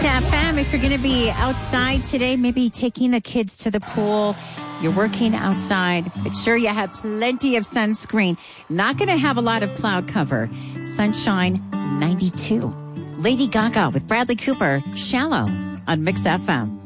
FM. If you're going to be outside today, maybe taking the kids to the pool, you're working outside, make sure you have plenty of sunscreen. Not going to have a lot of cloud cover. Sunshine 92. Lady Gaga with Bradley Cooper, Shallow on Mix FM.